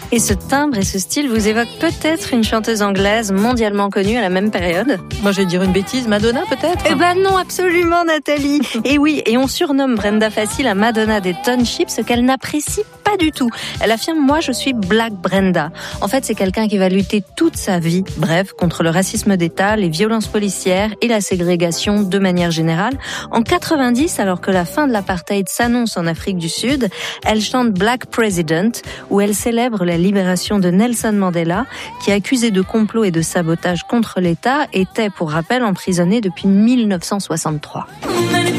Et ce timbre et ce style vous évoquent peut-être une chanteuse anglaise mondialement connue à la même période? Moi, je vais dire une bêtise, Madonna peut-être? Eh ben non, absolument Nathalie. Et oui, et on surnomme Brenda Fassie la Madonna des townships, ce qu'elle n'apprécie pas du tout. Elle affirme, moi je suis Black Brenda. En fait, c'est quelqu'un qui va lutter toute sa vie, bref, contre le racisme d'État, les violences policières et la ségrégation de manière générale. En 90, alors que la fin de l'apartheid s'annonce en Afrique du Sud, elle chante Black President, où elle célèbre la libération de Nelson Mandela, qui, accusé de complot et de sabotage contre l'État, était, pour rappel, emprisonné depuis 1963.